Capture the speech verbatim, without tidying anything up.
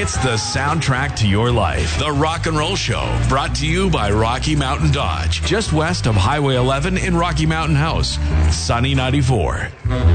It's the soundtrack to your life. The Rock and Roll Show, brought to you by Rocky Mountain Dodge, just west of Highway eleven in Rocky Mountain House. Sunny ninety-four.